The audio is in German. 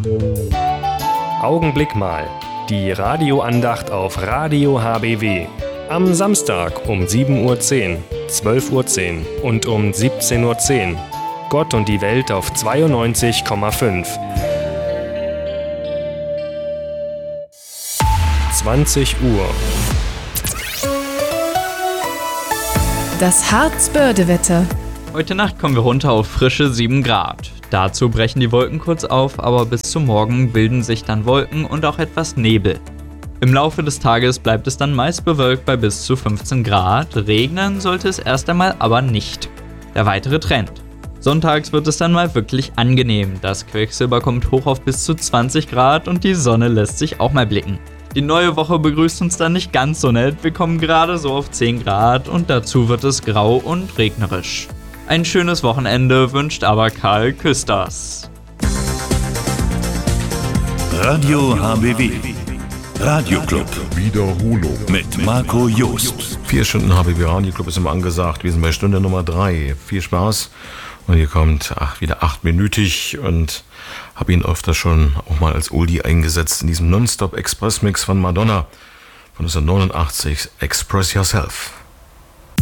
Augenblick mal. Die Radioandacht auf Radio HBW. Am Samstag um 7:10 Uhr, 12:10 Uhr und um 17:10 Uhr. Gott und die Welt auf 92,5. 20 Uhr. Das Harzbörde-Wetter. Heute Nacht kommen wir runter auf frische 7 Grad. Dazu brechen die Wolken kurz auf, aber bis zum Morgen bilden sich dann Wolken und auch etwas Nebel. Im Laufe des Tages bleibt es dann meist bewölkt bei bis zu 15 Grad. Regnen sollte es erst einmal aber nicht. Der weitere Trend. Sonntags wird es dann mal wirklich angenehm. Das Quecksilber kommt hoch auf bis zu 20 Grad und die Sonne lässt sich auch mal blicken. Die neue Woche begrüßt uns dann nicht ganz so nett. Wir kommen gerade so auf 10 Grad und dazu wird es grau und regnerisch. Ein schönes Wochenende wünscht aber Karl Küsters. Radio HBW. Radioclub. Wiederholung. Mit Marco Joost. 4 Stunden HBW Radioclub ist immer angesagt. Wir sind bei Stunde Nummer 3. Viel Spaß. Und hier kommt wieder 8-minütig und habe ihn öfter schon auch mal als Oldie eingesetzt in diesem Non-Stop Express Mix von Madonna von 1989. Express Yourself.